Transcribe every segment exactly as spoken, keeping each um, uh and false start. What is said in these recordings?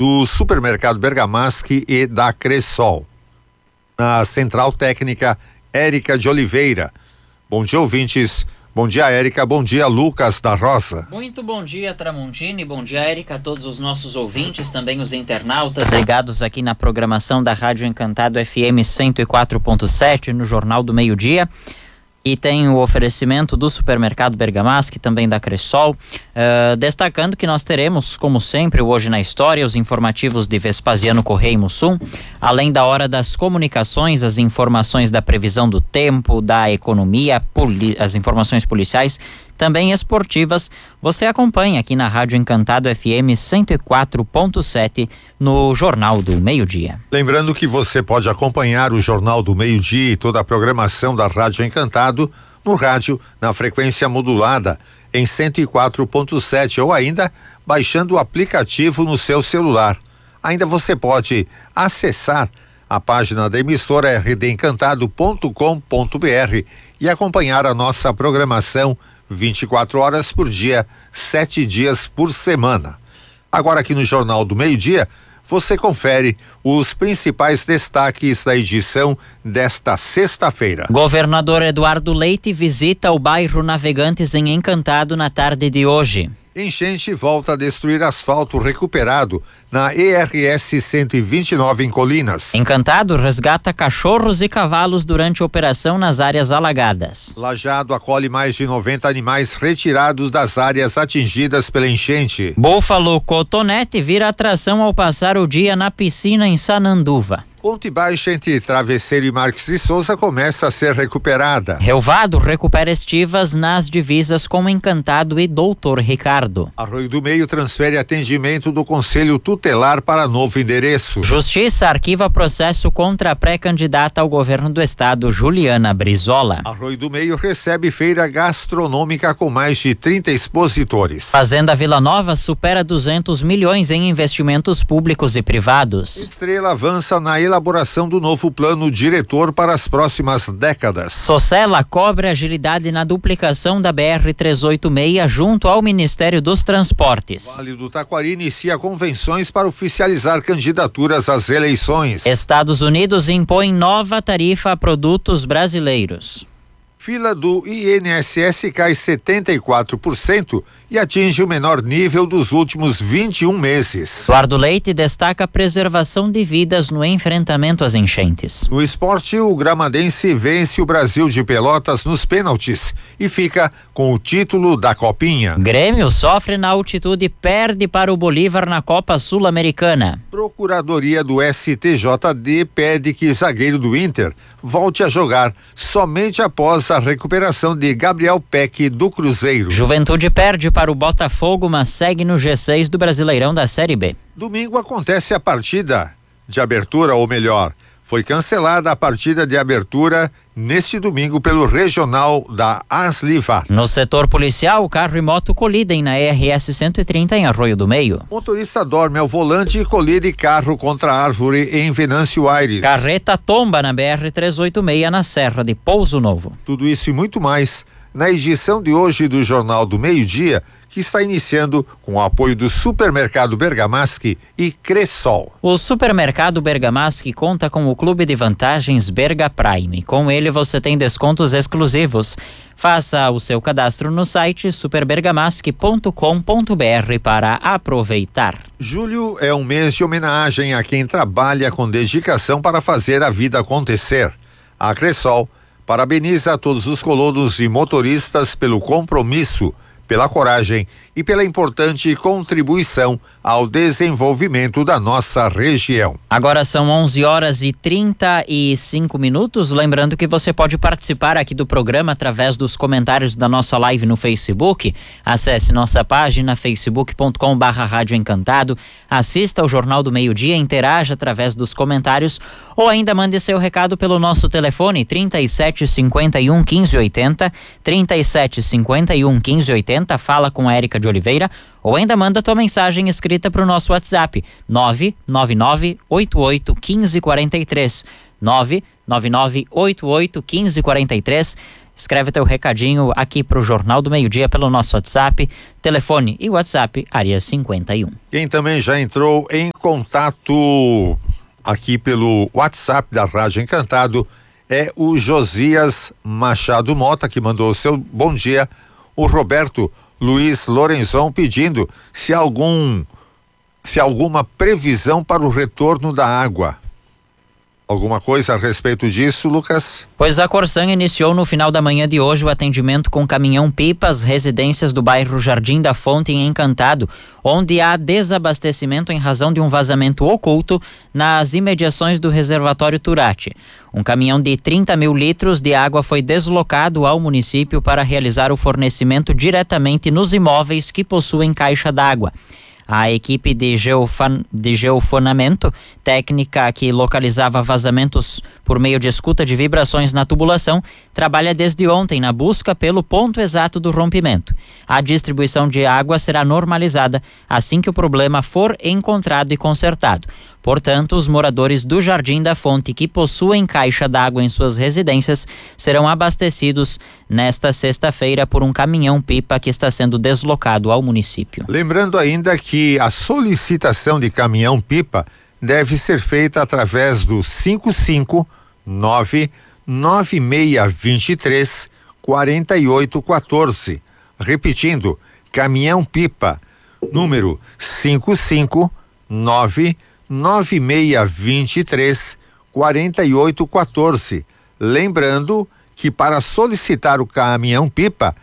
do Supermercado Bergamaschi e da Cressol. Na Central Técnica, Érica de Oliveira. Bom dia, ouvintes. Bom dia, Érica. Bom dia, Lucas da Rosa. Muito bom dia, Tramontini. Bom dia, Érica, a todos os nossos ouvintes, também os internautas ligados aqui na programação da Rádio Encantado F M cento e quatro ponto sete no Jornal do Meio-Dia. E tem o oferecimento do Supermercado Bergamaschi, também da Cressol, uh, destacando que nós teremos, como sempre, o Hoje na História, os informativos de Vespasiano Correia e Mussum, além da Hora das Comunicações, as informações da previsão do tempo, da economia, as informações policiais, também esportivas. Você acompanha aqui na Rádio Encantado F M cento e quatro ponto sete no Jornal do Meio-Dia. Lembrando que você pode acompanhar o Jornal do Meio-Dia e toda a programação da Rádio Encantado no rádio, na frequência modulada em cento e quatro ponto sete ou ainda baixando o aplicativo no seu celular. Ainda você pode acessar a página da emissora r d encantado ponto com ponto b r e acompanhar a nossa programação vinte e quatro horas por dia, sete dias por semana. Agora aqui no Jornal do Meio-Dia, você confere os principais destaques da edição desta sexta-feira. Governador Eduardo Leite visita o bairro Navegantes em Encantado na tarde de hoje. Enchente volta a destruir asfalto recuperado na E R S cento e vinte e nove em Colinas. Encantado resgata cachorros e cavalos durante operação nas áreas alagadas. Lajeado acolhe mais de noventa animais retirados das áreas atingidas pela enchente. Búfalo Cotonete vira atração ao passar o dia na piscina em Sananduva. Ponte Baixa entre Travesseiro e Marques de Souza começa a ser recuperada. Relvado recupera estivas nas divisas com Encantado e Doutor Ricardo. Arroio do Meio transfere atendimento do Conselho Tutelar para novo endereço. Justiça arquiva processo contra a pré-candidata ao governo do estado, Juliana Brizola. Arroio do Meio recebe feira gastronômica com mais de trinta expositores. Fazenda Vila Nova supera duzentos milhões em investimentos públicos e privados. Estrela avança na elaboração do novo plano diretor para as próximas décadas. Socela cobra agilidade na duplicação da B R trezentos e oitenta e seis junto ao Ministério dos Transportes. Vale do Taquari inicia convenções para oficializar candidaturas às eleições. Estados Unidos impõe nova tarifa a produtos brasileiros. Fila do I N S S cai setenta e quatro por cento e atinge o menor nível dos últimos vinte e um meses. Eduardo Leite destaca a preservação de vidas no enfrentamento às enchentes. No esporte, o gramadense vence o Brasil de Pelotas nos pênaltis e fica com o título da Copinha. Grêmio sofre na altitude e perde para o Bolívar na Copa Sul-Americana. Procuradoria do S T J D pede que zagueiro do Inter volte a jogar somente após a recuperação de Gabriel Peck do Cruzeiro. Juventude perde para o Botafogo, mas segue no G seis do Brasileirão da Série B. Domingo acontece a partida de abertura, ou melhor, foi cancelada a partida de abertura neste domingo pelo Regional da Aslivar. No setor policial, carro e moto colidem na E R S cento e trinta em Arroio do Meio. Motorista dorme ao volante e colide carro contra árvore em Venâncio Aires. Carreta tomba na B R trezentos e oitenta e seis na Serra de Pouso Novo. Tudo isso e muito mais na edição de hoje do Jornal do Meio-Dia, que está iniciando com o apoio do Supermercado Bergamaschi e Cressol. O Supermercado Bergamaschi conta com o Clube de Vantagens Berga Prime. Com ele você tem descontos exclusivos. Faça o seu cadastro no site super bergamaschi ponto com ponto b r para aproveitar. Julho é um mês de homenagem a quem trabalha com dedicação para fazer a vida acontecer. A Cressol parabeniza a todos os colonos e motoristas pelo compromisso, pela coragem e pela importante contribuição ao desenvolvimento da nossa região. Agora são onze horas e trinta e cinco minutos. Lembrando que você pode participar aqui do programa através dos comentários da nossa live no Facebook. Acesse nossa página facebook ponto com barra Rádio Encantado. Assista ao Jornal do Meio-Dia, interaja através dos comentários ou ainda mande seu recado pelo nosso telefone trinta e sete, cinquenta e um, quinze, oitenta, trinta e sete, cinquenta e um, quinze, oitenta. Fala com a Érica de Oliveira ou ainda manda tua mensagem escrita para o nosso WhatsApp nove nove nove, oito oito, um cinco quatro três nove nove nove, oito oito, um cinco quatro três. escreve teu recadinho aqui pro Jornal do Meio-Dia pelo nosso WhatsApp, telefone e WhatsApp área cinquenta e um. Quem também já entrou em contato aqui pelo WhatsApp da Rádio Encantado é o Josias Machado Mota, que mandou o seu bom dia. O Roberto Luiz Lorenzon pedindo se algum se alguma previsão para o retorno da água. Alguma coisa a respeito disso, Lucas? Pois a Corsan iniciou no final da manhã de hoje o atendimento com caminhão-pipa às residências do bairro Jardim da Fonte em Encantado, onde há desabastecimento em razão de um vazamento oculto nas imediações do reservatório Turati. Um caminhão de trinta mil litros de água foi deslocado ao município para realizar o fornecimento diretamente nos imóveis que possuem caixa d'água. A equipe de, geofan, de geofonamento técnica que localizava vazamentos por meio de escuta de vibrações na tubulação trabalha desde ontem na busca pelo ponto exato do rompimento. A distribuição de água será normalizada assim que o problema for encontrado e consertado. Portanto, os moradores do Jardim da Fonte que possuem caixa d'água em suas residências serão abastecidos nesta sexta-feira por um caminhão-pipa que está sendo deslocado ao município. Lembrando ainda que a solicitação de caminhão-pipa deve ser feita através do cinco cinco nove nove seis dois três quatro oito um quatro. Repetindo, caminhão-pipa, número cinco cinco nove nove seis dois três quatro oito um quatro. Lembrando que para solicitar o caminhão-pipa,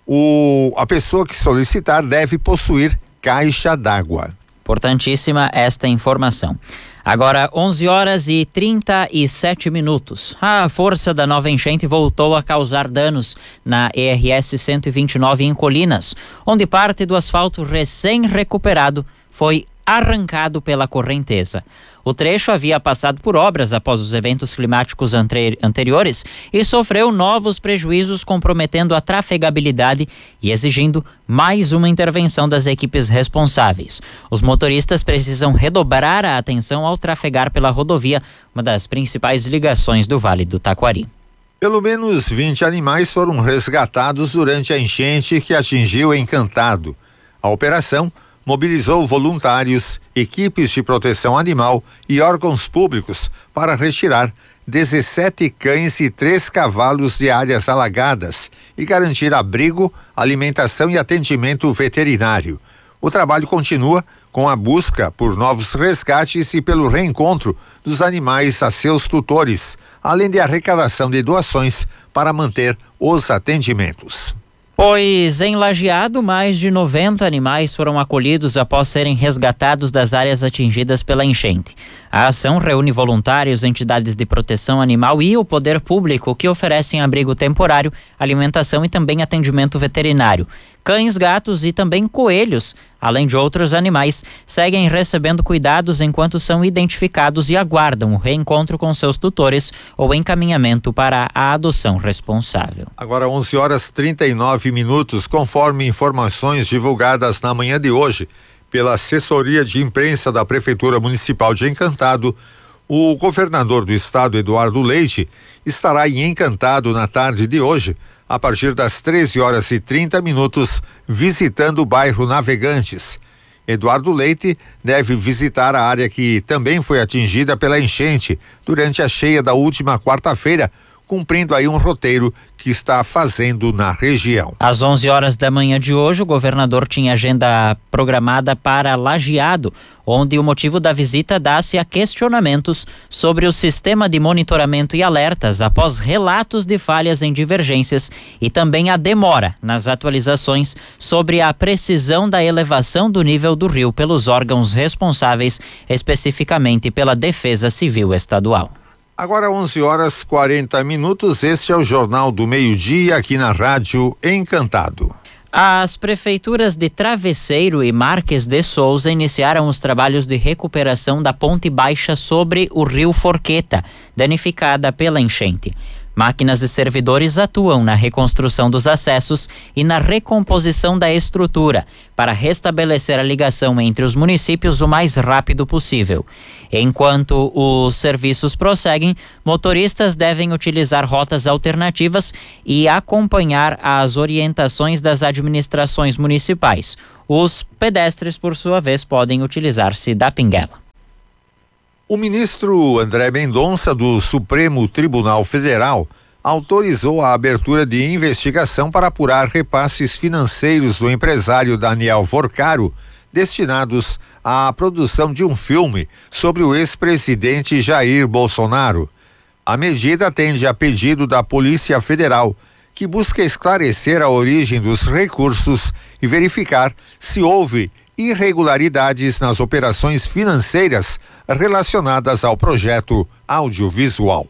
o, a pessoa que solicitar deve possuir caixa d'água. Importantíssima esta informação. Agora, onze horas e trinta e sete minutos. A força da nova enchente voltou a causar danos na E R S cento e vinte e nove em Colinas, onde parte do asfalto recém-recuperado foi arrancado pela correnteza. O trecho havia passado por obras após os eventos climáticos ante- anteriores e sofreu novos prejuízos, comprometendo a trafegabilidade e exigindo mais uma intervenção das equipes responsáveis. Os motoristas precisam redobrar a atenção ao trafegar pela rodovia, uma das principais ligações do Vale do Taquari. Pelo menos vinte animais foram resgatados durante a enchente que atingiu Encantado. A operação mobilizou voluntários, equipes de proteção animal e órgãos públicos para retirar dezessete cães e três cavalos de áreas alagadas e garantir abrigo, alimentação e atendimento veterinário. O trabalho continua com a busca por novos resgates e pelo reencontro dos animais a seus tutores, além de arrecadação de doações para manter os atendimentos. Pois em Lajeado, mais de noventa animais foram acolhidos após serem resgatados das áreas atingidas pela enchente. A ação reúne voluntários, entidades de proteção animal e o poder público que oferecem abrigo temporário, alimentação e também atendimento veterinário. Cães, gatos e também coelhos, além de outros animais, seguem recebendo cuidados enquanto são identificados e aguardam o reencontro com seus tutores ou encaminhamento para a adoção responsável. Agora onze horas e trinta e nove minutos, conforme informações divulgadas na manhã de hoje pela assessoria de imprensa da Prefeitura Municipal de Encantado, o governador do estado, Eduardo Leite, estará em Encantado na tarde de hoje, a partir das treze horas e trinta minutos, visitando o bairro Navegantes. Eduardo Leite deve visitar a área que também foi atingida pela enchente durante a cheia da última quarta-feira, cumprindo aí um roteiro que está fazendo na região. Às onze horas da manhã de hoje, o governador tinha agenda programada para Lajeado, onde o motivo da visita dá-se a questionamentos sobre o sistema de monitoramento e alertas após relatos de falhas em divergências e também a demora nas atualizações sobre a precisão da elevação do nível do rio pelos órgãos responsáveis, especificamente pela Defesa Civil Estadual. Agora onze horas e quarenta minutos, este é o Jornal do Meio-Dia aqui na Rádio Encantado. As prefeituras de Travesseiro e Marques de Souza iniciaram os trabalhos de recuperação da ponte baixa sobre o rio Forqueta, danificada pela enchente. Máquinas e servidores atuam na reconstrução dos acessos e na recomposição da estrutura para restabelecer a ligação entre os municípios o mais rápido possível. Enquanto os serviços prosseguem, motoristas devem utilizar rotas alternativas e acompanhar as orientações das administrações municipais. Os pedestres, por sua vez, podem utilizar-se da pinguela. O ministro André Mendonça, do Supremo Tribunal Federal, autorizou a abertura de investigação para apurar repasses financeiros do empresário Daniel Vorcaro, destinados à produção de um filme sobre o ex-presidente Jair Bolsonaro. A medida atende a pedido da Polícia Federal, que busca esclarecer a origem dos recursos e verificar se houve irregularidades nas operações financeiras relacionadas ao projeto audiovisual.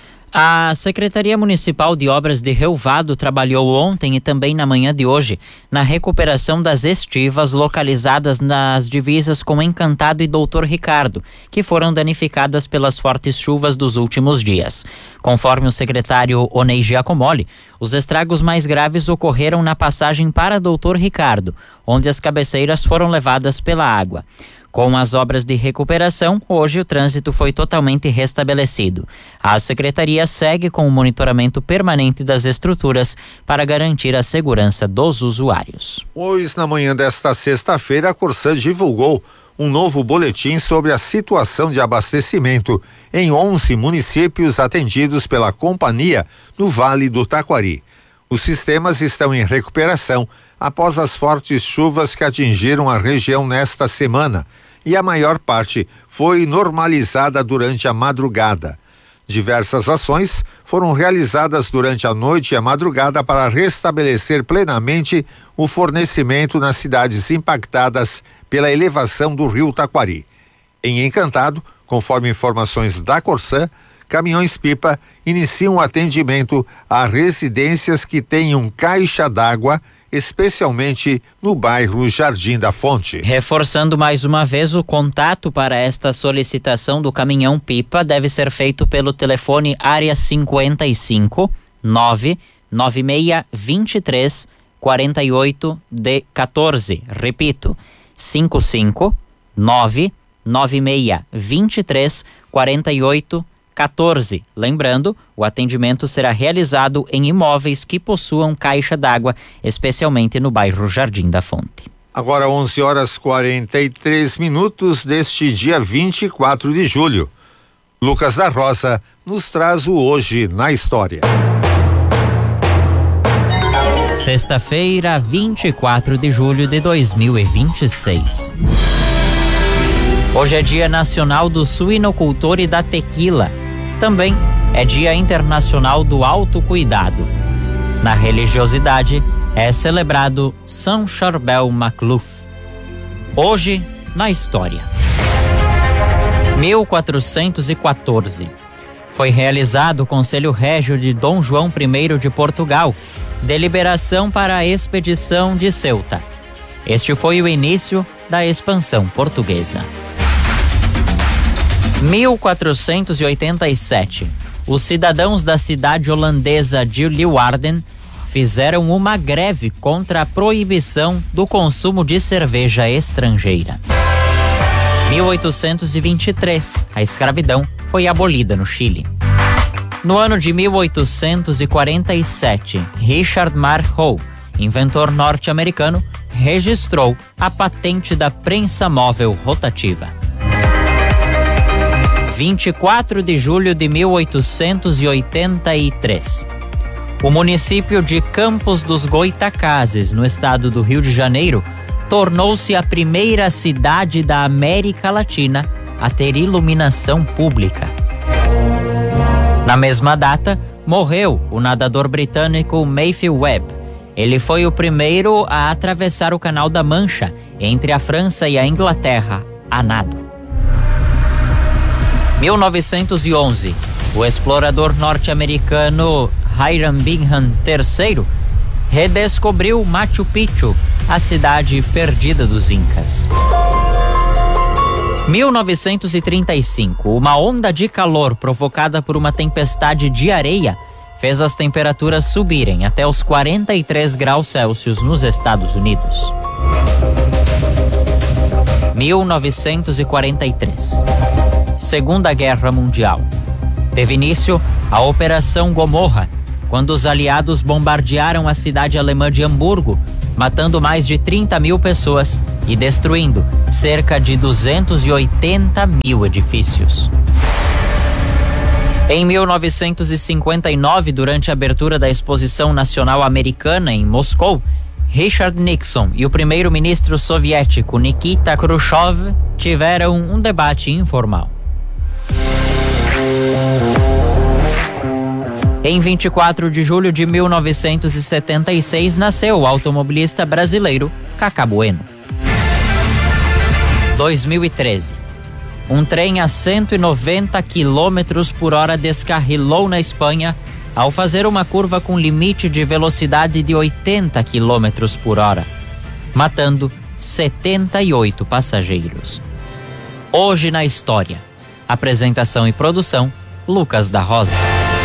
A Secretaria Municipal de Obras de Rio Vado trabalhou ontem e também na manhã de hoje na recuperação das estivas localizadas nas divisas com Encantado e Doutor Ricardo, que foram danificadas pelas fortes chuvas dos últimos dias. Conforme o secretário Onei Giacomoli, os estragos mais graves ocorreram na passagem para Doutor Ricardo, onde as cabeceiras foram levadas pela água. Com as obras de recuperação, hoje o trânsito foi totalmente restabelecido. A Secretaria segue com o monitoramento permanente das estruturas para garantir a segurança dos usuários. Pois na manhã desta sexta-feira, a Corsã divulgou um novo boletim sobre a situação de abastecimento em onze municípios atendidos pela companhia no Vale do Taquari. Os sistemas estão em recuperação após as fortes chuvas que atingiram a região nesta semana, e a maior parte foi normalizada durante a madrugada. Diversas ações foram realizadas durante a noite e a madrugada para restabelecer plenamente o fornecimento nas cidades impactadas pela elevação do rio Taquari. Em Encantado, conforme informações da Corsã, caminhões-pipa iniciam atendimento a residências que tenham caixa d'água, especialmente no bairro Jardim da Fonte. Reforçando mais uma vez, o contato para esta solicitação do caminhão-pipa deve ser feito pelo telefone área cinquenta e cinco, nove nove seis, vinte e três, quarenta e oito, quatorze. Repito, cinco cinco, nove nove seis, vinte e três, quarenta e oito, quatorze. Lembrando, o atendimento será realizado em imóveis que possuam caixa d'água, especialmente no bairro Jardim da Fonte. Agora onze horas quarenta e três minutos deste dia vinte e quatro de julho. Lucas da Rosa nos traz o Hoje na História. Sexta-feira, vinte e quatro de julho de dois mil e vinte e seis. Hoje é Dia Nacional do Suinocultor e da Tequila. Também é Dia Internacional do Autocuidado. Na religiosidade, é celebrado São Charbel Macluf. Hoje, na história. mil quatrocentos e quatorze. Foi realizado o Conselho Régio de Dom João I de Portugal, deliberação para a expedição de Ceuta. Este foi o início da expansão portuguesa. mil quatrocentos e oitenta e sete. Os cidadãos da cidade holandesa de Leeuwarden fizeram uma greve contra a proibição do consumo de cerveja estrangeira. mil oitocentos e vinte e três. A escravidão foi abolida no Chile. No ano de mil oitocentos e quarenta e sete, Richard Marhoe, inventor norte-americano, registrou a patente da prensa móvel rotativa. vinte e quatro de julho de mil oitocentos e oitenta e três. O município de Campos dos Goitacazes, no estado do Rio de Janeiro, tornou-se a primeira cidade da América Latina a ter iluminação pública. Na mesma data, morreu o nadador britânico Matthew Webb. Ele foi o primeiro a atravessar o Canal da Mancha, entre a França e a Inglaterra, a nado. mil novecentos e onze, o explorador norte-americano Hiram Bingham terceiro redescobriu Machu Picchu, a cidade perdida dos Incas. mil novecentos e trinta e cinco, uma onda de calor provocada por uma tempestade de areia fez as temperaturas subirem até os quarenta e três graus Celsius nos Estados Unidos. mil novecentos e quarenta e três. Segunda Guerra Mundial. Teve início a Operação Gomorra, quando os aliados bombardearam a cidade alemã de Hamburgo, matando mais de trinta mil pessoas e destruindo cerca de duzentos e oitenta mil edifícios. Em mil novecentos e cinquenta e nove, durante a abertura da Exposição Nacional Americana em Moscou, Richard Nixon e o primeiro-ministro soviético Nikita Khrushchev tiveram um debate informal. Em vinte e quatro de julho de mil novecentos e setenta e seis, nasceu o automobilista brasileiro Cacá Bueno. dois mil e treze. Um trem a cento e noventa quilômetros por hora descarrilou na Espanha ao fazer uma curva com limite de velocidade de oitenta quilômetros por hora, matando setenta e oito passageiros. Hoje na História. Apresentação e produção, Lucas da Rosa.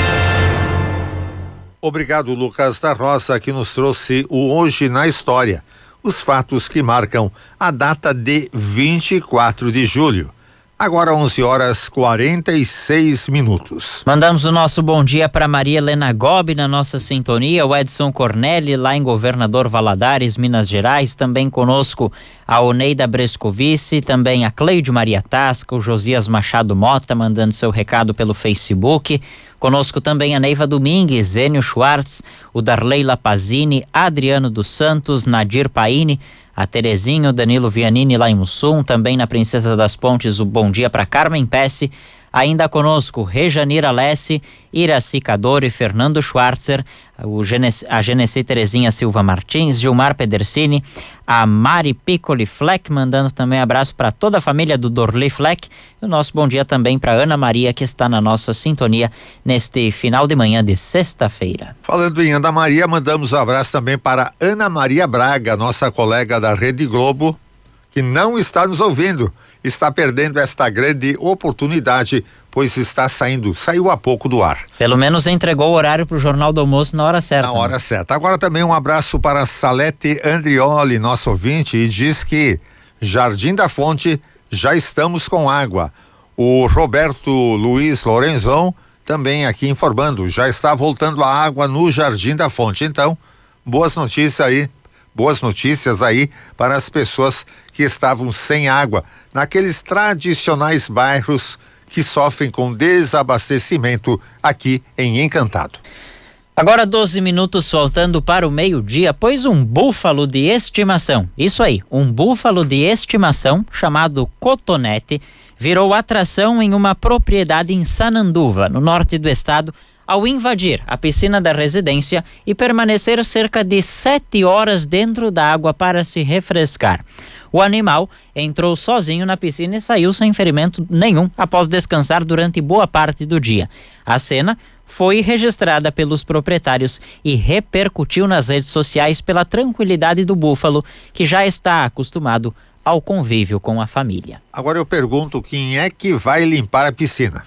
Obrigado, Lucas da Rosa, que nos trouxe o Hoje na História, os fatos que marcam a data de vinte e quatro de julho. Agora onze horas quarenta e seis minutos. Mandamos o nosso bom dia para Maria Helena Gobi na nossa sintonia, o Edson Corneli lá em Governador Valadares, Minas Gerais, também conosco a Oneida Brescovici, também a Cleide Maria Tasca, o Josias Machado Mota mandando seu recado pelo Facebook, conosco também a Neiva Domingues, Enio Schwartz, o Darley Lapazini, Adriano dos Santos, Nadir Paine, a Terezinha, o Danilo Vianini lá em Mussum, também na Princesa das Pontes, o bom dia para Carmen Pesce, ainda conosco Rejanir Alessi, Iraci Cadore, Fernando Schwarzer, o Genesi, a Genesi Terezinha Silva Martins, Gilmar Pedersini, a Mari Piccoli Fleck, mandando também abraço para toda a família do Dorli Fleck, e o nosso bom dia também para Ana Maria, que está na nossa sintonia neste final de manhã de sexta-feira. Falando em Ana Maria, mandamos um abraço também para Ana Maria Braga, nossa colega da Rede Globo, que não está nos ouvindo, está perdendo esta grande oportunidade, pois está saindo, saiu há pouco do ar. Pelo menos entregou o horário para o Jornal do Almoço na hora certa. Na hora né? certa. Agora também um abraço para Salete Andrioli, nosso ouvinte, e diz que Jardim da Fonte já estamos com água. O Roberto Luiz Lorenzon também aqui informando, já está voltando a água no Jardim da Fonte. Então, boas notícias aí. Boas notícias aí para as pessoas que estavam sem água naqueles tradicionais bairros que sofrem com desabastecimento aqui em Encantado. Agora doze minutos faltando para o meio-dia, pois um búfalo de estimação, isso aí, um búfalo de estimação chamado Cotonete, virou atração em uma propriedade em Sananduva, no norte do estado, ao invadir a piscina da residência e permanecer cerca de sete horas dentro da água para se refrescar. O animal entrou sozinho na piscina e saiu sem ferimento nenhum após descansar durante boa parte do dia. A cena foi registrada pelos proprietários e repercutiu nas redes sociais pela tranquilidade do búfalo, que já está acostumado ao convívio com a família. Agora eu pergunto, quem é que vai limpar a piscina?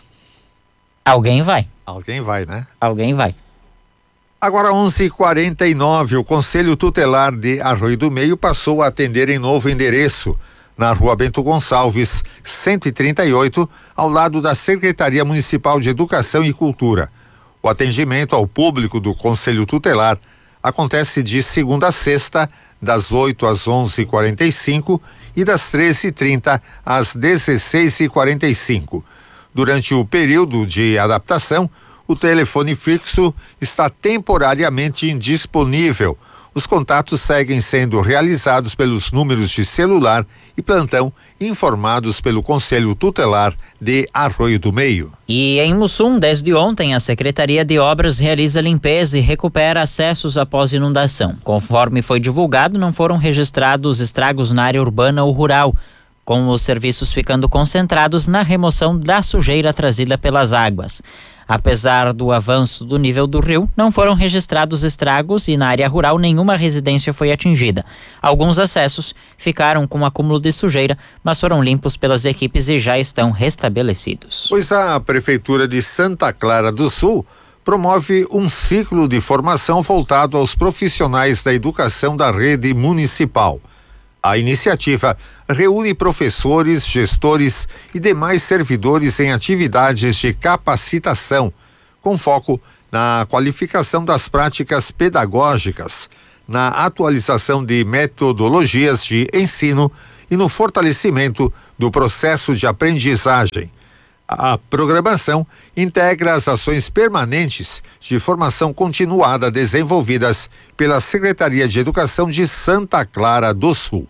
Alguém vai. Alguém vai, né? Alguém vai. Agora onze e quarenta e nove, o Conselho Tutelar de Arroio do Meio passou a atender em novo endereço, na Rua Bento Gonçalves, cento e trinta e oito, ao lado da Secretaria Municipal de Educação e Cultura. O atendimento ao público do Conselho Tutelar acontece de segunda a sexta, das oito às onze e quarenta e cinco e das treze e trinta às dezesseis e quarenta e cinco. Durante o período de adaptação, o telefone fixo está temporariamente indisponível. Os contatos seguem sendo realizados pelos números de celular e plantão informados pelo Conselho Tutelar de Arroio do Meio. E em Mussum, desde ontem, a Secretaria de Obras realiza limpeza e recupera acessos após inundação. Conforme foi divulgado, não foram registrados estragos na área urbana ou rural, com os serviços ficando concentrados na remoção da sujeira trazida pelas águas. Apesar do avanço do nível do rio, não foram registrados estragos e na área rural nenhuma residência foi atingida. Alguns acessos ficaram com acúmulo de sujeira, mas foram limpos pelas equipes e já estão restabelecidos. Pois a Prefeitura de Santa Clara do Sul promove um ciclo de formação voltado aos profissionais da educação da rede municipal. A iniciativa reúne professores, gestores e demais servidores em atividades de capacitação, com foco na qualificação das práticas pedagógicas, na atualização de metodologias de ensino e no fortalecimento do processo de aprendizagem. A programação integra as ações permanentes de formação continuada desenvolvidas pela Secretaria de Educação de Santa Clara do Sul.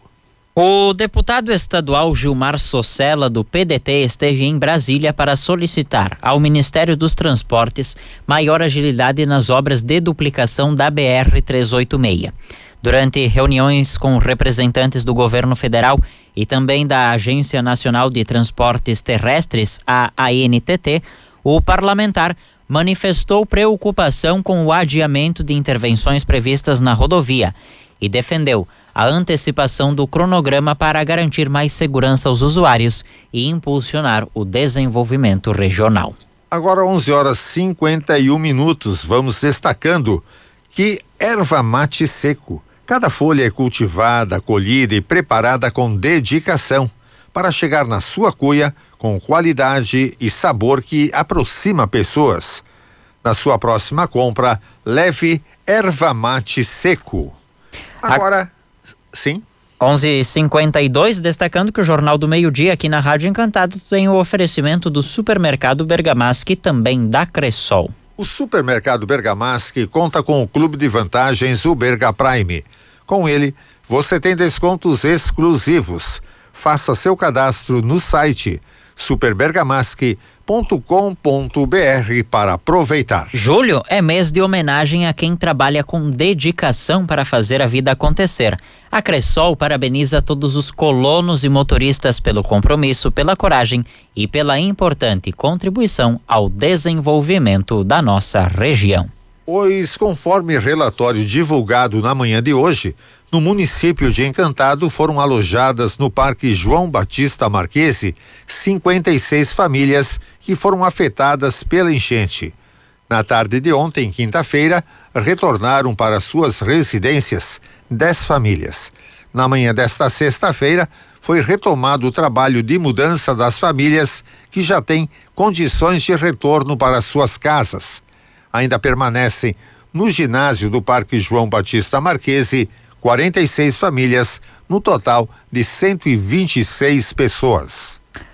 O deputado estadual Gilmar Sossella, do P D T, esteve em Brasília para solicitar ao Ministério dos Transportes maior agilidade nas obras de duplicação da B R trezentos e oitenta e seis. Durante reuniões com representantes do governo federal e também da Agência Nacional de Transportes Terrestres, a A N T T, o parlamentar manifestou preocupação com o adiamento de intervenções previstas na rodovia e defendeu a antecipação do cronograma para garantir mais segurança aos usuários e impulsionar o desenvolvimento regional. Agora onze horas e cinquenta e um minutos, vamos destacando que erva mate seco. Cada folha é cultivada, colhida e preparada com dedicação para chegar na sua cuia com qualidade e sabor que aproxima pessoas. Na sua próxima compra, leve erva mate seco. Agora, A... sim. onze e cinquenta e dois, destacando que o Jornal do Meio-Dia aqui na Rádio Encantado tem o oferecimento do Supermercado Bergamasque e também da Cressol. O Supermercado Bergamasque conta com o clube de vantagens, o Berga Prime. Com ele, você tem descontos exclusivos. Faça seu cadastro no site super bergamasque ponto com ponto b r para aproveitar. Julho é mês de homenagem a quem trabalha com dedicação para fazer a vida acontecer. A Cressol parabeniza todos os colonos e motoristas pelo compromisso, pela coragem e pela importante contribuição ao desenvolvimento da nossa região. Pois, conforme relatório divulgado na manhã de hoje, no município de Encantado foram alojadas no Parque João Batista Marquesi cinquenta e seis famílias que foram afetadas pela enchente. Na tarde de ontem, quinta-feira, retornaram para suas residências dez famílias. Na manhã desta sexta-feira, foi retomado o trabalho de mudança das famílias que já têm condições de retorno para suas casas. Ainda permanecem no ginásio do Parque João Batista Marquesi quarenta e seis famílias, no total de cento e vinte e seis pessoas.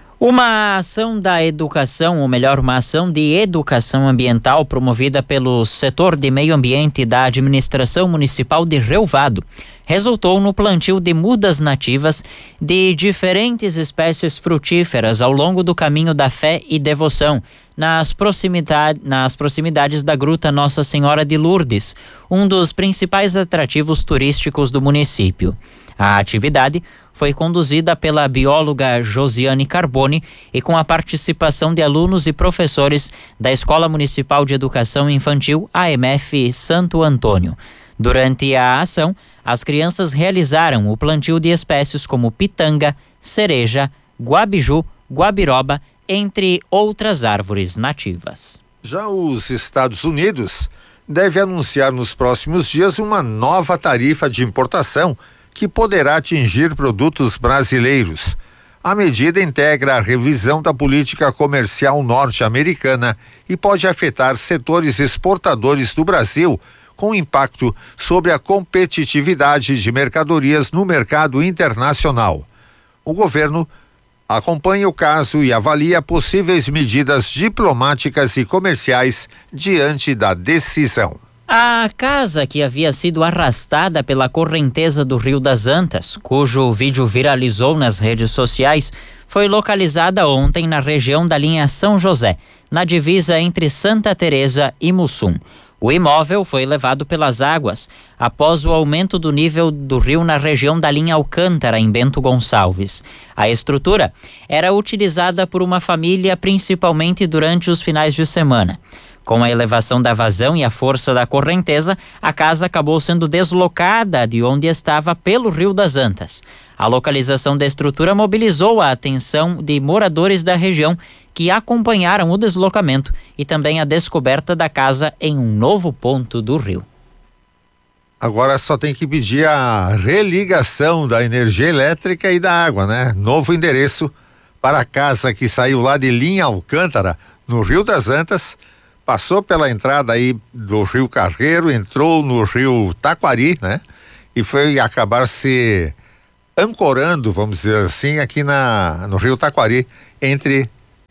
Uma ação da educação, ou melhor, uma ação de educação ambiental promovida pelo setor de meio ambiente da administração municipal de Rio Vado resultou no plantio de mudas nativas de diferentes espécies frutíferas ao longo do caminho da fé e devoção, nas, proximidade, nas proximidades da Gruta Nossa Senhora de Lourdes, um dos principais atrativos turísticos do município. A atividade foi conduzida pela bióloga Josiane Carboni e com a participação de alunos e professores da Escola Municipal de Educação Infantil, A M F Santo Antônio. Durante a ação, as crianças realizaram o plantio de espécies como pitanga, cereja, guabiju, guabiroba, entre outras árvores nativas. Já os Estados Unidos devem anunciar nos próximos dias uma nova tarifa de importação que poderá atingir produtos brasileiros. A medida integra a revisão da política comercial norte-americana e pode afetar setores exportadores do Brasil, com impacto sobre a competitividade de mercadorias no mercado internacional. O governo acompanha o caso e avalia possíveis medidas diplomáticas e comerciais diante da decisão. A casa que havia sido arrastada pela correnteza do Rio das Antas, cujo vídeo viralizou nas redes sociais, foi localizada ontem na região da linha São José, na divisa entre Santa Teresa e Mussum. O imóvel foi levado pelas águas após o aumento do nível do rio na região da linha Alcântara, em Bento Gonçalves. A estrutura era utilizada por uma família principalmente durante os finais de semana. Com a elevação da vazão e a força da correnteza, a casa acabou sendo deslocada de onde estava pelo Rio das Antas. A localização da estrutura mobilizou a atenção de moradores da região que acompanharam o deslocamento e também a descoberta da casa em um novo ponto do rio. Agora só tem que pedir a religação da energia elétrica e da água, né? Novo endereço para a casa que saiu lá de Linha Alcântara, no Rio das Antas, passou pela entrada aí do Rio Carreiro, entrou no Rio Taquari, né? E foi acabar se ancorando, vamos dizer assim, aqui na, no Rio Taquari, entre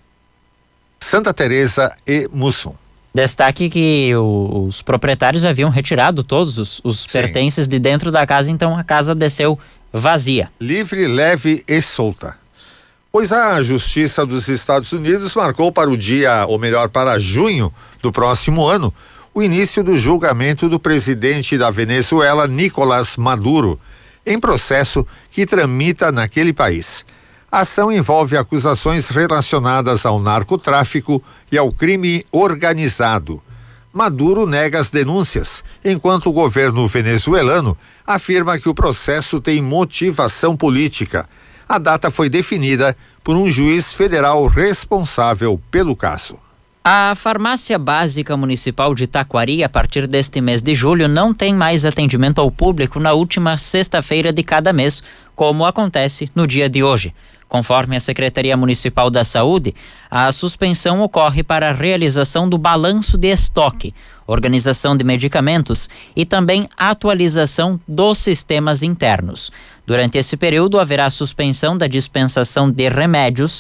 Santa Teresa e Mussum. Destaque que o, os proprietários haviam retirado todos os, os pertences de dentro da casa, então a casa desceu vazia. Livre, leve e solta. Pois a Justiça dos Estados Unidos marcou para o dia, ou melhor, para junho do próximo ano, o início do julgamento do presidente da Venezuela, Nicolás Maduro, em processo que tramita naquele país. A ação envolve acusações relacionadas ao narcotráfico e ao crime organizado. Maduro nega as denúncias, enquanto o governo venezuelano afirma que o processo tem motivação política. A data foi definida por um juiz federal responsável pelo caso. A Farmácia Básica Municipal de Taquari, a partir deste mês de julho, não tem mais atendimento ao público na última sexta-feira de cada mês, como acontece no dia de hoje. Conforme a Secretaria Municipal da Saúde, a suspensão ocorre para a realização do balanço de estoque, organização de medicamentos e também atualização dos sistemas internos. Durante esse período, haverá suspensão da dispensação de remédios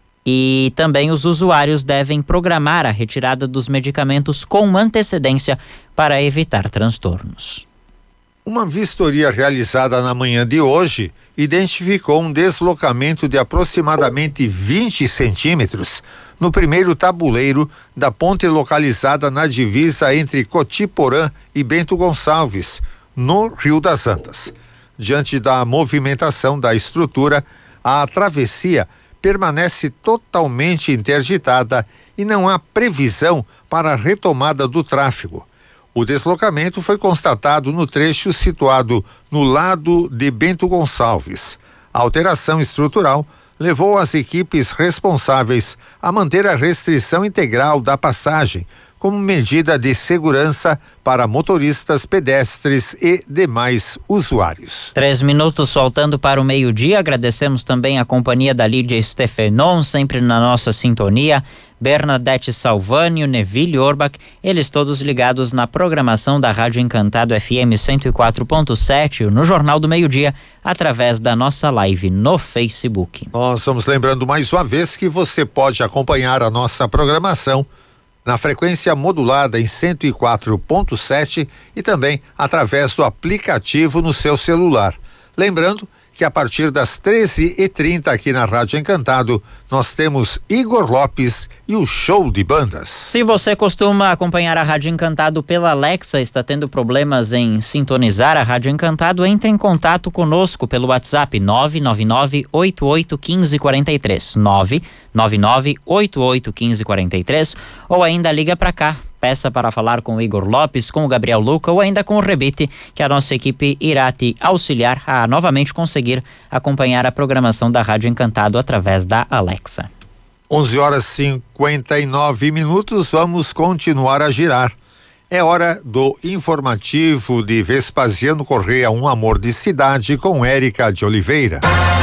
e também os usuários devem programar a retirada dos medicamentos com antecedência para evitar transtornos. Uma vistoria realizada na manhã de hoje identificou um deslocamento de aproximadamente vinte centímetros no primeiro tabuleiro da ponte localizada na divisa entre Cotiporã e Bento Gonçalves, no Rio das Antas. Diante da movimentação da estrutura, a travessia permanece totalmente interditada e não há previsão para a retomada do tráfego. O deslocamento foi constatado no trecho situado no lado de Bento Gonçalves. A alteração estrutural levou as equipes responsáveis a manter a restrição integral da passagem, como medida de segurança para motoristas, pedestres e demais usuários. Três minutos faltando para o meio-dia. Agradecemos também a companhia da Lídia Stefenon, sempre na nossa sintonia. Bernadette Salvani, Neville Orbach, eles todos ligados na programação da Rádio Encantado F M cento e quatro ponto sete, no Jornal do Meio-Dia, através da nossa live no Facebook. Nós vamos lembrando mais uma vez que você pode acompanhar a nossa programação na frequência modulada em cento e quatro ponto sete e também através do aplicativo no seu celular. Lembrando que a partir das treze e trinta aqui na Rádio Encantado, nós temos Igor Lopes e o show de bandas. Se você costuma acompanhar a Rádio Encantado pela Alexa, está tendo problemas em sintonizar a Rádio Encantado, entre em contato conosco pelo WhatsApp nove nove nove, oito oito um cinco quatro três, nove nove nove, oito oito um cinco quatro três, ou ainda liga para cá. Peça para falar com o Igor Lopes, com o Gabriel Luca ou ainda com o Rebite, que a nossa equipe irá te auxiliar a novamente conseguir acompanhar a programação da Rádio Encantado através da Alexa. onze horas e cinquenta e nove minutos, vamos continuar a girar. É hora do informativo de Vespasiano Correia, um amor de cidade, com Érica de Oliveira.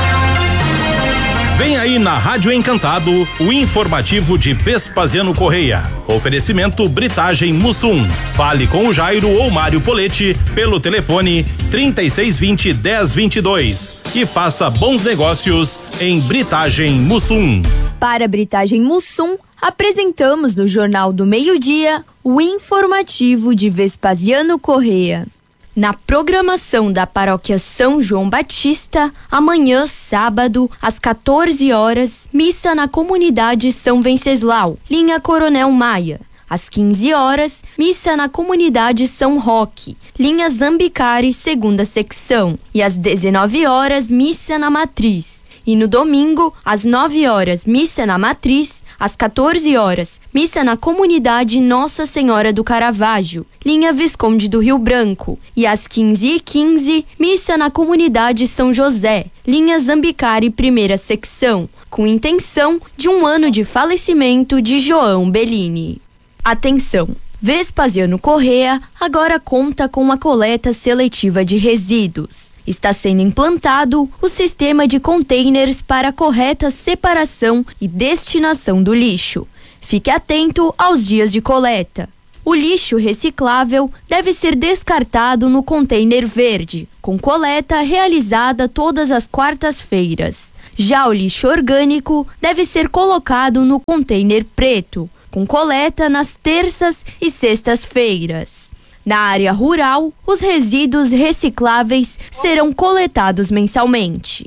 Vem aí na Rádio Encantado o informativo de Vespasiano Correia. Oferecimento Britagem Mussum. Fale com o Jairo ou Mário Poletti pelo telefone trinta e seis vinte, dez vinte e dois e faça bons negócios em Britagem Mussum. Para Britagem Mussum, apresentamos no Jornal do Meio-Dia o informativo de Vespasiano Correia. Na programação da Paróquia São João Batista, amanhã, sábado, às quatorze horas, missa na comunidade São Venceslau, linha Coronel Maia. Às quinze horas, missa na comunidade São Roque, linha Zambicari, segunda secção. E às dezenove horas, missa na Matriz. E no domingo, às nove horas, missa na Matriz, Às quatorze horas, missa na comunidade Nossa Senhora do Caravaggio, linha Visconde do Rio Branco. E às quinze e quinze, missa na comunidade São José, linha Zambicari, primeira secção, com intenção de um ano de falecimento de João Bellini. Atenção! Vespasiano Corrêa agora conta com a coleta seletiva de resíduos. Está sendo implantado o sistema de containers para a correta separação e destinação do lixo. Fique atento aos dias de coleta. O lixo reciclável deve ser descartado no container verde, com coleta realizada todas as quartas-feiras. Já o lixo orgânico deve ser colocado no container preto, com coleta nas terças e sextas-feiras. Na área rural, os resíduos recicláveis serão coletados mensalmente.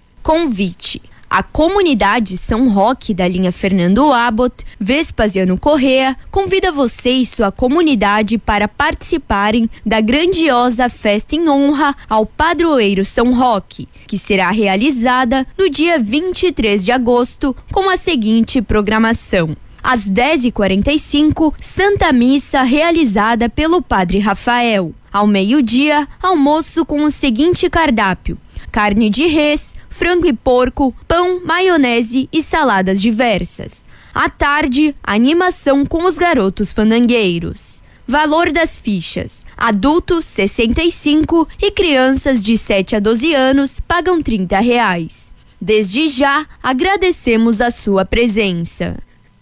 Convite. A comunidade São Roque da linha Fernando Abbott, Vespasiano Corrêa, convida você e sua comunidade para participarem da grandiosa festa em honra ao padroeiro São Roque, que será realizada no dia vinte e três de agosto com a seguinte programação. Às dez e quarenta e cinco, Santa Missa realizada pelo Padre Rafael. Ao meio-dia, almoço com o seguinte cardápio: carne de res, frango e porco, pão, maionese e saladas diversas. À tarde, animação com os garotos fandangueiros. Valor das fichas: adultos sessenta e cinco e crianças de sete a doze anos pagam trinta reais. Desde já, agradecemos a sua presença.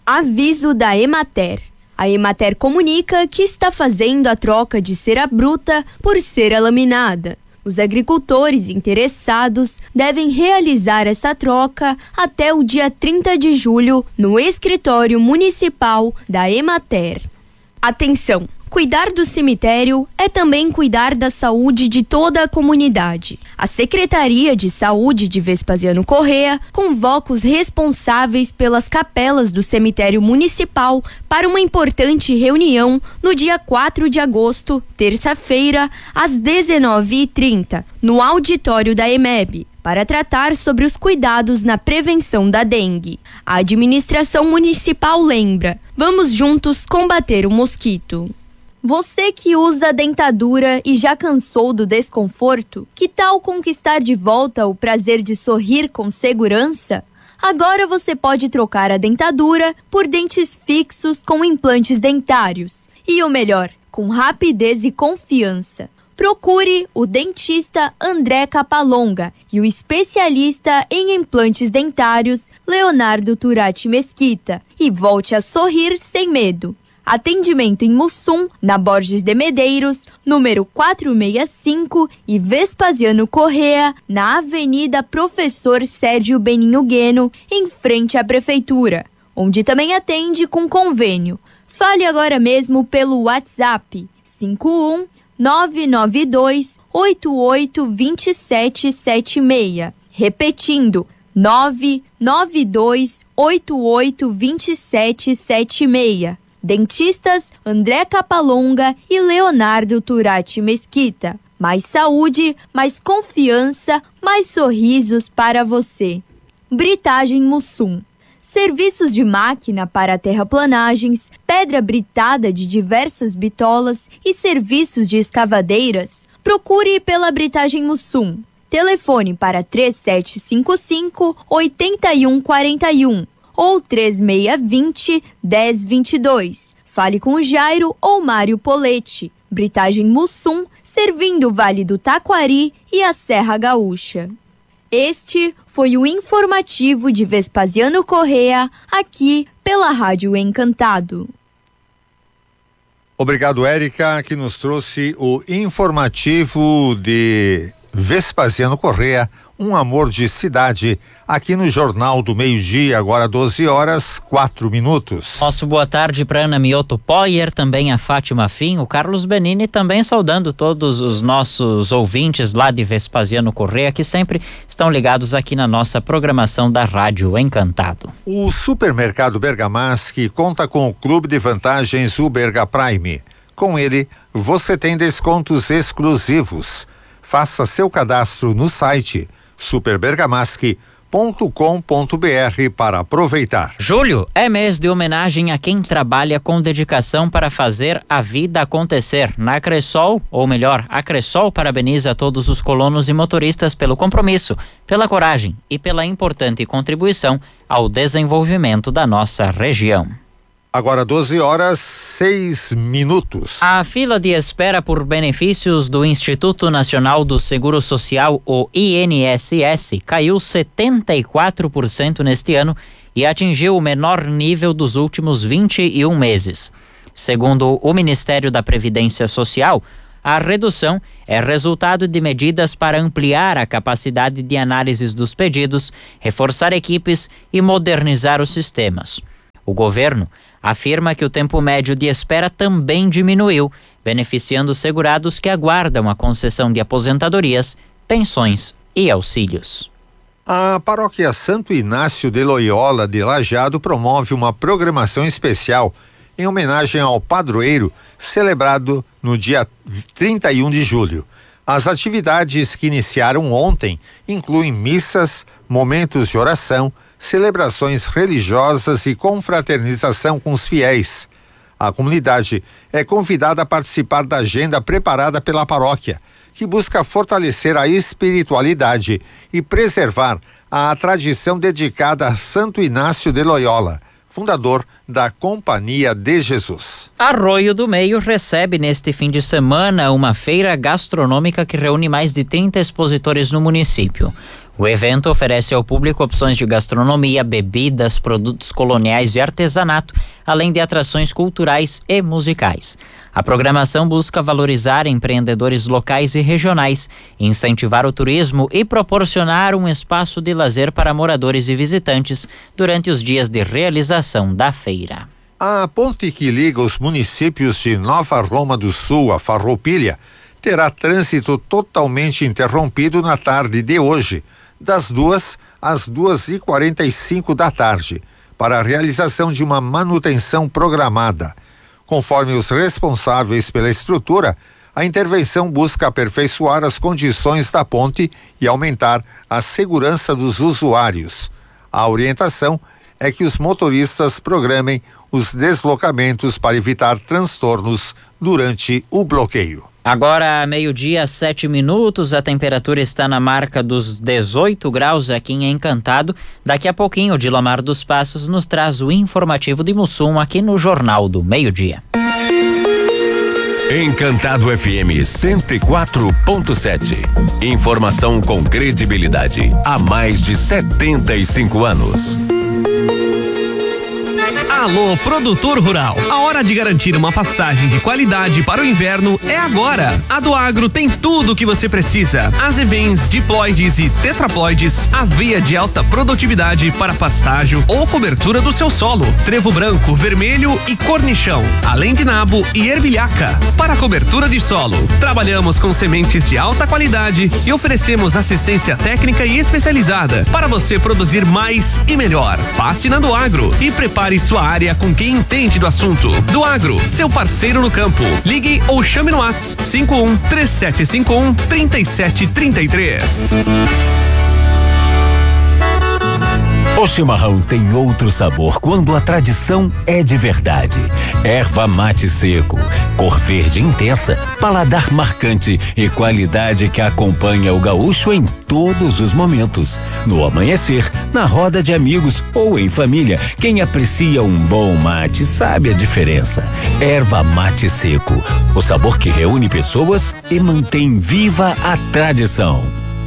Aviso da Emater. A Emater comunica que está fazendo a troca de cera bruta por cera laminada. Os agricultores interessados devem realizar essa troca até o dia trinta de julho no escritório municipal da Emater. Atenção! Cuidar do cemitério é também cuidar da saúde de toda a comunidade. A Secretaria de Saúde de Vespasiano Corrêa convoca os responsáveis pelas capelas do cemitério municipal para uma importante reunião no dia quatro de agosto, terça-feira, às dezenove e trinta, no auditório da EMEB, para tratar sobre os cuidados na prevenção da dengue. A administração municipal lembra: vamos juntos combater o mosquito. Você que usa dentadura e já cansou do desconforto, que tal conquistar de volta o prazer de sorrir com segurança? Agora você pode trocar a dentadura por dentes fixos com implantes dentários. E o melhor, com rapidez e confiança. Procure o dentista André Capalonga e o especialista em implantes dentários Leonardo Turati Mesquita e volte a sorrir sem medo. Atendimento em Mussum, na Borges de Medeiros, número quatrocentos e sessenta e cinco, e Vespasiano Corrêa, na Avenida Professor Sérgio Beninho Gueno, em frente à Prefeitura, onde também atende com convênio. Fale agora mesmo pelo WhatsApp cinco um nove nove dois oito oito dois sete sete seis. Repetindo, nove nove dois oito oito dois sete sete seis. Dentistas André Capalonga e Leonardo Turati Mesquita. Mais saúde, mais confiança, mais sorrisos para você. Britagem Mussum. Serviços de máquina para terraplanagens, pedra britada de diversas bitolas e serviços de escavadeiras. Procure pela Britagem Mussum. Telefone para três sete cinco cinco, oito um quatro um. Ou três seis dois zero, um zero dois dois. Fale com o Jairo ou Mário Poletti. Britagem Mussum, servindo o Vale do Taquari e a Serra Gaúcha. Este foi o informativo de Vespasiano Corrêa, aqui pela Rádio Encantado. Obrigado, Érica, que nos trouxe o informativo de Vespasiano Corrêa, um amor de cidade, aqui no Jornal do Meio-Dia, agora doze horas, quatro minutos. Nosso boa tarde para Ana Mioto Poyer, também a Fátima Fim, o Carlos Benini, também saudando todos os nossos ouvintes lá de Vespasiano Corrêa, que sempre estão ligados aqui na nossa programação da Rádio Encantado. O Supermercado Bergamaschi conta com o Clube de Vantagens Uberga Prime. Com ele, você tem descontos exclusivos. Faça seu cadastro no site super bergamaschi ponto com ponto br para aproveitar. Julho é mês de homenagem a quem trabalha com dedicação para fazer a vida acontecer. Na Cressol, ou melhor, a Cressol parabeniza todos os colonos e motoristas pelo compromisso, pela coragem e pela importante contribuição ao desenvolvimento da nossa região. Agora doze horas, seis minutos. A fila de espera por benefícios do Instituto Nacional do Seguro Social, o I N S S, caiu setenta e quatro por cento neste ano e atingiu o menor nível dos últimos vinte e um meses. Segundo o Ministério da Previdência Social, a redução é resultado de medidas para ampliar a capacidade de análises dos pedidos, reforçar equipes e modernizar os sistemas. O governo afirma que o tempo médio de espera também diminuiu, beneficiando os segurados que aguardam a concessão de aposentadorias, pensões e auxílios. A paróquia Santo Inácio de Loyola de Lajeado promove uma programação especial em homenagem ao padroeiro, celebrado no dia trinta e um de julho. As atividades que iniciaram ontem incluem missas, momentos de oração, celebrações religiosas e confraternização com os fiéis. A comunidade é convidada a participar da agenda preparada pela paróquia, que busca fortalecer a espiritualidade e preservar a tradição dedicada a Santo Inácio de Loyola, fundador da Companhia de Jesus. Arroio do Meio recebe neste fim de semana uma feira gastronômica que reúne mais de trinta expositores no município. O evento oferece ao público opções de gastronomia, bebidas, produtos coloniais e artesanato, além de atrações culturais e musicais. A programação busca valorizar empreendedores locais e regionais, incentivar o turismo e proporcionar um espaço de lazer para moradores e visitantes durante os dias de realização da feira. A ponte que liga os municípios de Nova Roma do Sul a Farroupilha terá trânsito totalmente interrompido na tarde de hoje, das duas às duas e quarenta e cinco da tarde, para a realização de uma manutenção programada. Conforme os responsáveis pela estrutura, a intervenção busca aperfeiçoar as condições da ponte e aumentar a segurança dos usuários. A orientação é que os motoristas programem os deslocamentos para evitar transtornos durante o bloqueio. Agora, meio-dia, sete minutos, a temperatura está na marca dos dezoito graus aqui em Encantado. Daqui a pouquinho, o Dilomar dos Passos nos traz o informativo de Mussum aqui no Jornal do Meio-Dia. Encantado F M cento e quatro ponto sete. Informação com credibilidade há mais de setenta e cinco anos. Alô, produtor rural. A hora de garantir uma passagem de qualidade para o inverno é agora. A do Agro tem tudo o que você precisa. Azevens, diploides e tetraploides, aveia de alta produtividade para pastágio ou cobertura do seu solo, trevo branco, vermelho e cornichão, além de nabo e ervilhaca. Para cobertura de solo, trabalhamos com sementes de alta qualidade e oferecemos assistência técnica e especializada para você produzir mais e melhor. Passe na do Agro e prepare sua área com quem entende do assunto. Do Agro, seu parceiro no campo. Ligue ou chame no WhatsApp cinco um três sete cinco um três sete três três. O chimarrão tem outro sabor quando a tradição é de verdade. Erva mate seco, cor verde intensa, paladar marcante e qualidade que acompanha o gaúcho em todos os momentos. No amanhecer, na roda de amigos ou em família, quem aprecia um bom mate sabe a diferença. Erva mate seco, o sabor que reúne pessoas e mantém viva a tradição.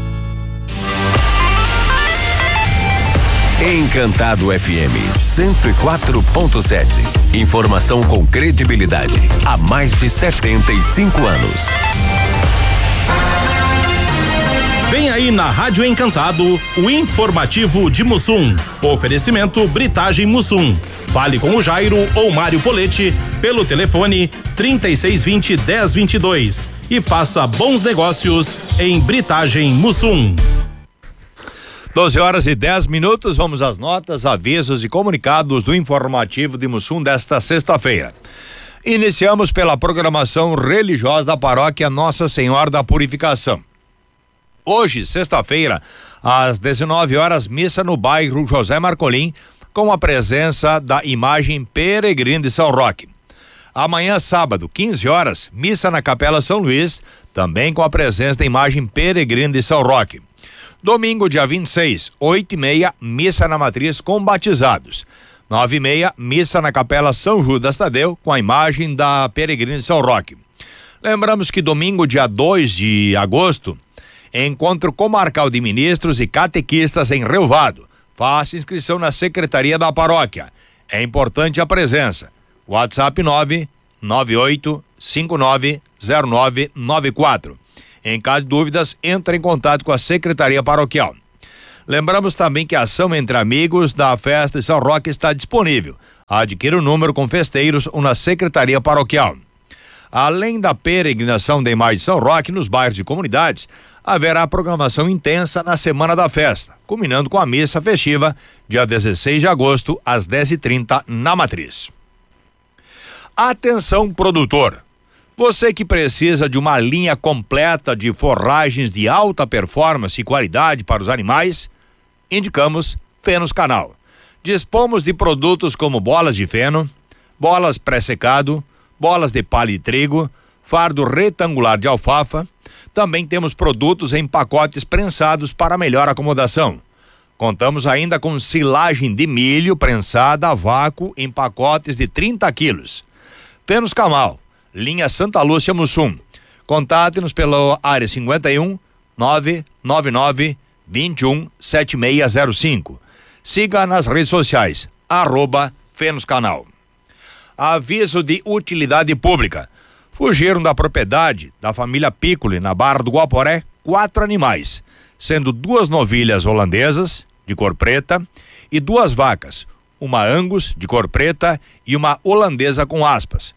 Encantado F M cento e quatro ponto sete. Informação com credibilidade há mais de setenta e cinco anos. Vem aí na Rádio Encantado o informativo de Mussum. Oferecimento Britagem Mussum. Fale com o Jairo ou Mário Polete pelo telefone trinta e seis vinte, dez vinte e dois e faça bons negócios em Britagem Mussum. doze horas e dez minutos, vamos às notas, avisos e comunicados do informativo de Mussum desta sexta-feira. Iniciamos pela programação religiosa da paróquia Nossa Senhora da Purificação. Hoje, sexta-feira, Às dezenove horas, missa no bairro José Marcolim, com a presença da imagem peregrina de São Roque. Amanhã, sábado, quinze horas, missa na Capela São Luís, também com a presença da imagem peregrina de São Roque. Domingo, dia vinte e seis, oito e meia, missa na Matriz com batizados. Nove e meia, missa na Capela São Judas Tadeu, com a imagem da peregrina de São Roque. Lembramos que domingo, dia dois de agosto, encontro comarcal de ministros e catequistas em Rio Vado. Faça inscrição na secretaria da paróquia. É importante a presença. WhatsApp nove nove oito cinco nove zero nove nove quatro. Em caso de dúvidas, entre em contato com a secretaria paroquial. Lembramos também que a ação entre amigos da festa de São Roque está disponível. Adquira o número com festeiros ou na secretaria paroquial. Além da peregrinação da imagem de São Roque nos bairros e comunidades, haverá programação intensa na semana da festa, culminando com a missa festiva, dia dezesseis de agosto, às dez e trinta, na Matriz. Atenção, produtor! Você que precisa de uma linha completa de forragens de alta performance e qualidade para os animais, indicamos Fenos Canal. Dispomos de produtos como bolas de feno, bolas pré-secado, bolas de palha de trigo, fardo retangular de alfafa. Também temos produtos em pacotes prensados para melhor acomodação. Contamos ainda com silagem de milho prensada a vácuo em pacotes de trinta quilos. Fenos Canal, linha Santa Lúcia Mussum. Contate-nos pela área cinquenta e um, nove nove nove, vinte e um, setenta e seis zero cinco. Siga nas redes sociais, arroba Fenos Canal. Aviso de utilidade pública. Fugiram da propriedade da família Piccoli, na Barra do Guaporé, quatro animais, sendo duas novilhas holandesas, de cor preta, e duas vacas, uma Angus, de cor preta, e uma holandesa com aspas.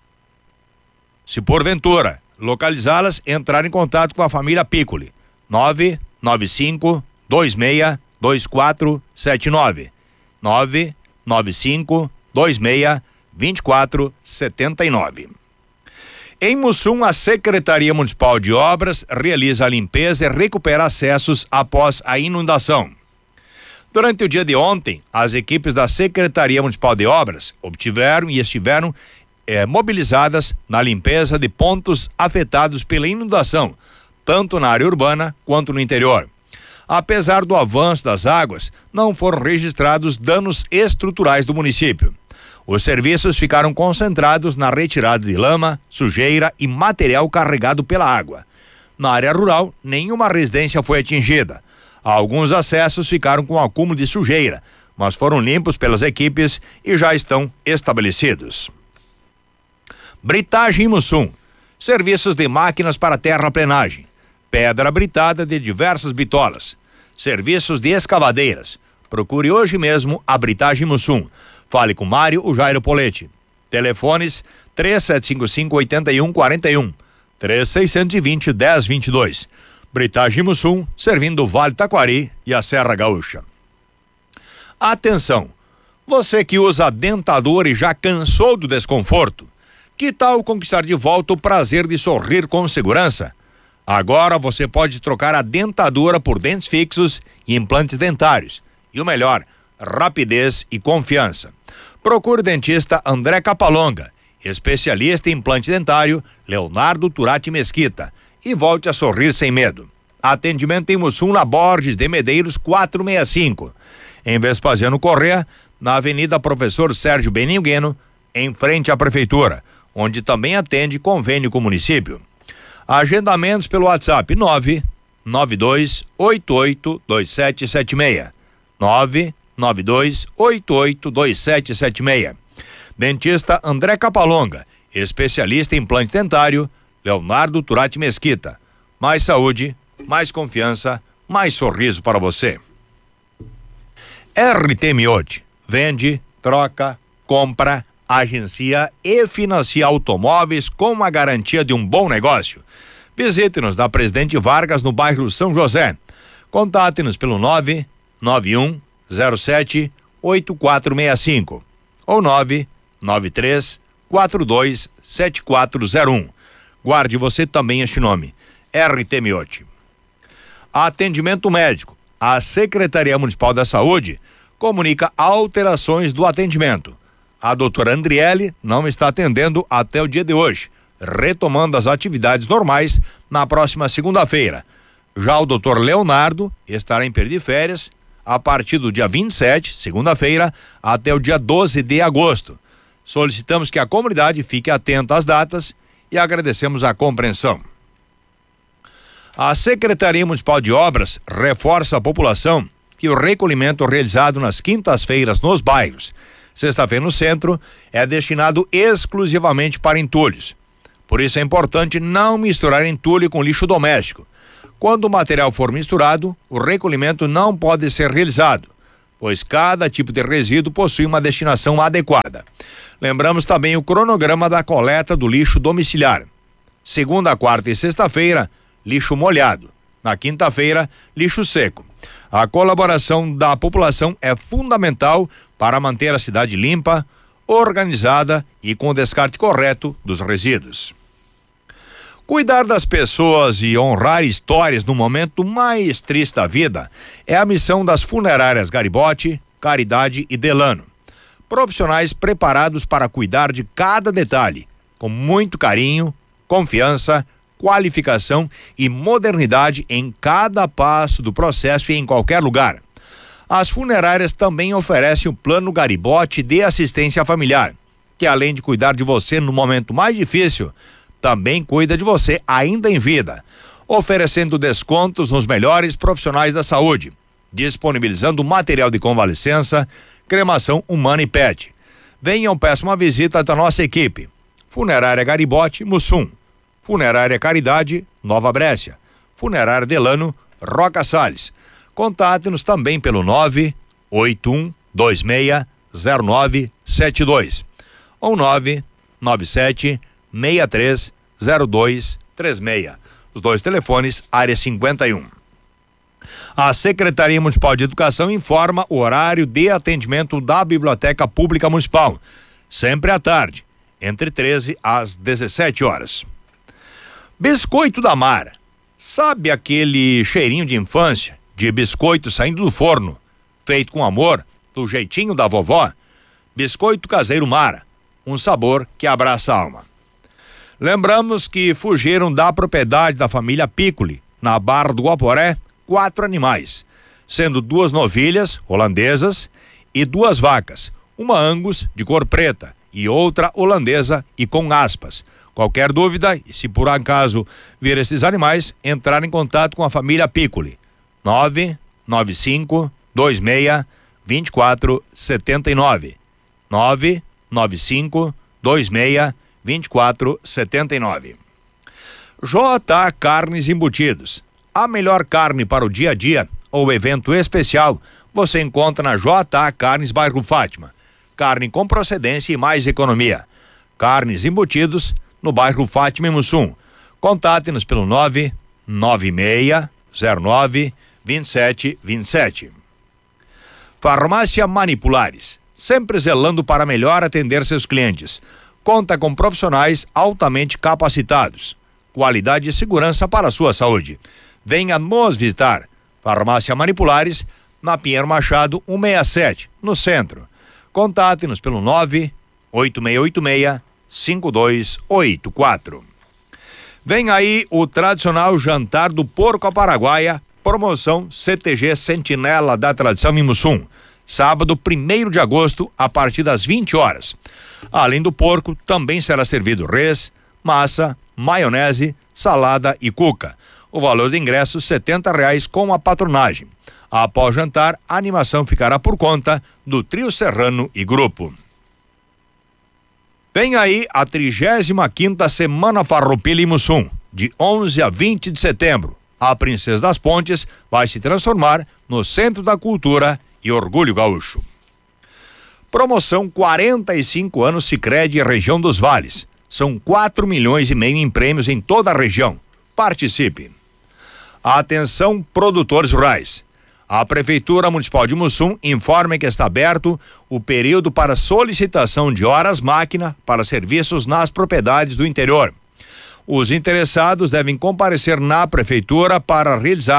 Se porventura localizá-las, entrar em contato com a família Piccoli. nove nove cinco, dois seis, dois quatro sete nove. nove nove cinco, dois seis, vinte e quatro setenta e nove. Em Mussum, a Secretaria Municipal de Obras realiza a limpeza e recupera acessos após a inundação. Durante o dia de ontem, as equipes da Secretaria Municipal de Obras obtiveram e estiveram eh, mobilizadas na limpeza de pontos afetados pela inundação, tanto na área urbana quanto no interior. Apesar do avanço das águas, não foram registrados danos estruturais do município. Os serviços ficaram concentrados na retirada de lama, sujeira e material carregado pela água. Na área rural, nenhuma residência foi atingida. Alguns acessos ficaram com acúmulo de sujeira, mas foram limpos pelas equipes e já estão estabelecidos. Britagem em Mussum. Serviços de máquinas para terraplenagem. Pedra britada de diversas bitolas. Serviços de escavadeiras. Procure hoje mesmo a Britagem Mussum. Fale com Mário, o Jairo Polete. Telefones três sete cinco cinco, oito um quatro um, três seis dois zero, um zero dois dois. Britagem Mussum, servindo o Vale Taquari e a Serra Gaúcha. Atenção! Você que usa dentadura e já cansou do desconforto, que tal conquistar de volta o prazer de sorrir com segurança? Agora você pode trocar a dentadura por dentes fixos e implantes dentários. E o melhor, rapidez e confiança. Procure o dentista André Capalonga, especialista em implante dentário, Leonardo Turati Mesquita, e volte a sorrir sem medo. Atendimento em Mussum, na Borges de Medeiros quatrocentos e sessenta e cinco. Em Vespasiano Corrêa, na Avenida Professor Sérgio Benigueno, em frente à Prefeitura, onde também atende convênio com o município. Agendamentos pelo WhatsApp nove nove dois oito oito dois sete sete seis. nove nove dois oito oito dois sete sete seis. Dentista André Capalonga, especialista em implante dentário, Leonardo Turati Mesquita. Mais saúde, mais confiança, mais sorriso para você. R T Miotti vende, troca, compra, agencia e financia automóveis com a garantia de um bom negócio. Visite-nos na Presidente Vargas, no bairro São José. Contate-nos pelo nove nove um zero sete oito quatro seis cinco ou nove nove três quatro dois sete quatro zero um. Guarde você também este nome, R T Miotti. Atendimento médico. A Secretaria Municipal da Saúde comunica alterações do atendimento. A doutora Andriele não está atendendo até o dia de hoje, retomando as atividades normais na próxima segunda-feira. Já o doutor Leonardo estará em período de férias a partir do dia vinte e sete, segunda-feira, até o dia doze de agosto. Solicitamos que a comunidade fique atenta às datas e agradecemos a compreensão. A Secretaria Municipal de Obras reforça a população que o recolhimento realizado nas quintas-feiras nos bairros, sexta-feira no centro, é destinado exclusivamente para entulhos. Por isso é importante não misturar entulho com lixo doméstico. Quando o material for misturado, o recolhimento não pode ser realizado, pois cada tipo de resíduo possui uma destinação adequada. Lembramos também o cronograma da coleta do lixo domiciliar. Segunda, quarta e sexta-feira, lixo molhado. Na quinta-feira, lixo seco. A colaboração da população é fundamental para manter a cidade limpa, organizada e com o descarte correto dos resíduos. Cuidar das pessoas e honrar histórias no momento mais triste da vida é a missão das funerárias Garibotti, Caridade e Delano. Profissionais preparados para cuidar de cada detalhe, com muito carinho, confiança, qualificação e modernidade em cada passo do processo e em qualquer lugar. As funerárias também oferecem o Plano Garibotti de Assistência Familiar, que além de cuidar de você no momento mais difícil, também cuida de você ainda em vida, oferecendo descontos nos melhores profissionais da saúde, disponibilizando material de convalescença, cremação humana e pet. Venham, peçam uma visita da nossa equipe. Funerária Garibotti, Mussum. Funerária Caridade, Nova Brécia. Funerária Delano, Roca Salles. Contate-nos também pelo nove oito um dois seis zero nove sete dois ou nove nove sete seis três zero dois três seis. Os dois telefones, área cinquenta e um. A Secretaria Municipal de Educação informa o horário de atendimento da Biblioteca Pública Municipal, sempre à tarde, entre treze às dezessete horas. Biscoito da Mara. Sabe aquele cheirinho de infância, de biscoito saindo do forno, feito com amor, do jeitinho da vovó? Biscoito caseiro Mara, um sabor que abraça a alma. Lembramos que fugiram da propriedade da família Piccoli, na Barra do Guaporé, quatro animais, sendo duas novilhas holandesas e duas vacas, uma Angus de cor preta e outra holandesa e com aspas. Qualquer dúvida, e se por acaso vir esses animais, entrar em contato com a família Piccoli. nove nove cinco dois seis dois quatro sete nove. nove nove cinco dois seis dois quatro sete nove. J A Carnes Embutidos. A melhor carne para o dia a dia ou evento especial você encontra na J A Carnes Bairro Fátima. Carne com procedência e mais economia. Carnes Embutidos no bairro Fátima e Mussum. Contate-nos pelo nove nove seis zero nove dois sete dois sete. Farmácia Manipulares, sempre zelando para melhor atender seus clientes. Conta com profissionais altamente capacitados. Qualidade e segurança para a sua saúde. Venha nos visitar. Farmácia Manipulares, na Pinheiro Machado cento e sessenta e sete, no centro. Contate-nos pelo nove oito seis oito seis cinco dois oito quatro. Vem aí o tradicional jantar do porco à paraguaia, promoção C T G Sentinela da Tradição em Mussum, sábado primeiro de agosto, a partir das vinte horas. Além do porco, também será servido res, massa, maionese, salada e cuca. O valor do ingresso setenta reais com a patronagem. Após jantar, a animação ficará por conta do Trio Serrano e Grupo. Vem aí a trigésima quinta Semana Farroupilha em Mussum, de onze a vinte de setembro. A Princesa das Pontes vai se transformar no Centro da Cultura e Orgulho Gaúcho. Promoção quarenta e cinco anos Sicredi Região dos Vales. São quatro milhões e meio em prêmios em toda a região. Participe. Atenção, produtores rurais. A Prefeitura Municipal de Mussum informa que está aberto o período para solicitação de horas-máquina para serviços nas propriedades do interior. Os interessados devem comparecer na Prefeitura para realizar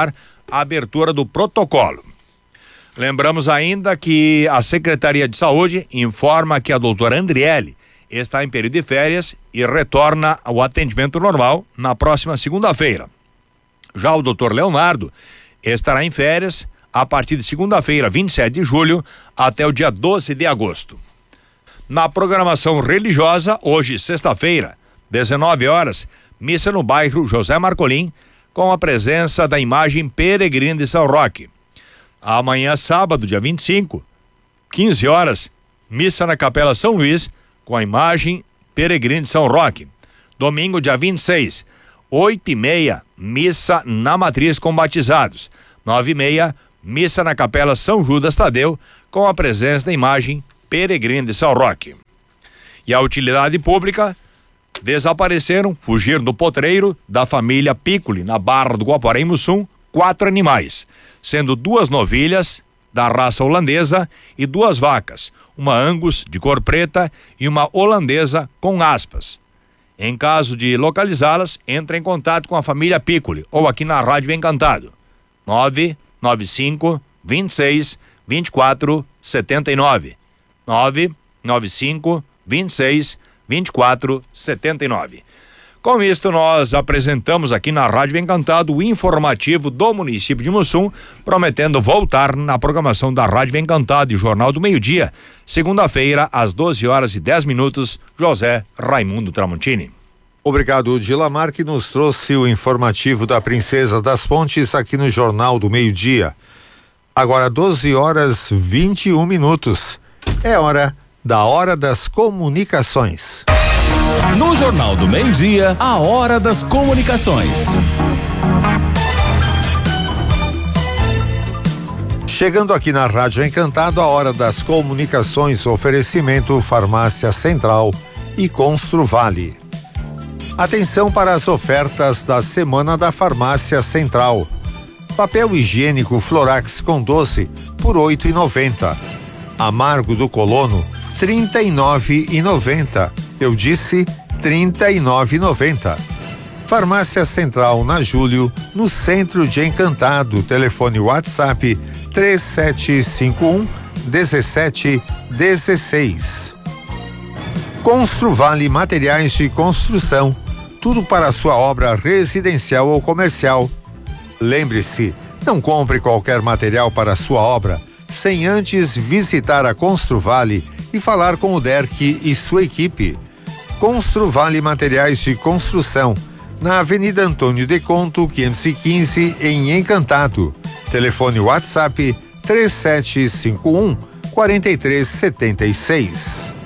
a abertura do protocolo. Lembramos ainda que a Secretaria de Saúde informa que a doutora Andriele está em período de férias e retorna ao atendimento normal na próxima segunda-feira. Já o doutor Leonardo estará em férias a partir de segunda-feira, vinte e sete de julho, até o dia doze de agosto. Na programação religiosa, hoje, sexta-feira, dezenove horas, missa no bairro José Marcolim, com a presença da imagem peregrina de São Roque. Amanhã, sábado, dia vinte e cinco, quinze horas, missa na Capela São Luís, com a imagem peregrina de São Roque. Domingo, dia vinte e seis, oito e meia, missa na Matriz com batizados. Nove e meia, missa na Capela São Judas Tadeu, com a presença da imagem peregrina de São Roque. E a utilidade pública: desapareceram, fugiram do potreiro da família Piccoli, na Barra do Guaporé, em Mussum, quatro animais, sendo duas novilhas da raça holandesa e duas vacas, uma Angus de cor preta e uma holandesa com aspas. Em caso de localizá-las, entre em contato com a família Piccoli ou aqui na Rádio Encantado. nove nove cinco, vinte e seis, vinte e quatro, setenta e nove. nove nove cinco, vinte e seis, vinte e quatro, setenta e nove. Com isto, nós apresentamos aqui na Rádio Encantado o informativo do município de Mussum, prometendo voltar na programação da Rádio Encantado e Jornal do Meio-Dia, segunda-feira, às doze horas e dez minutos, José Raimundo Tramontini. Obrigado, Dilamar, que nos trouxe o informativo da Princesa das Pontes aqui no Jornal do Meio-Dia. Agora, doze horas e vinte e um minutos. É hora da Hora das Comunicações. No Jornal do Meio-Dia, a Hora das Comunicações. Chegando aqui na Rádio Encantado, a Hora das Comunicações, oferecimento Farmácia Central e Construvale. Atenção para as ofertas da Semana da Farmácia Central. Papel higiênico Florax com doce por oito e noventa. Amargo do Colono trinta e nove e noventa. Eu disse trinta e nove e noventa. Farmácia Central na Júlio, no centro de Encantado. Telefone WhatsApp três sete cinco um, um sete um seis. Construvale Materiais de Construção. Tudo para a sua obra residencial ou comercial. Lembre-se, não compre qualquer material para a sua obra sem antes visitar a Construvale e falar com o Derck e sua equipe. Construvale Materiais de Construção, na Avenida Antônio de Conto, quinhentos e quinze, em Encantado. Telefone WhatsApp três sete cinco um, quatro três sete seis.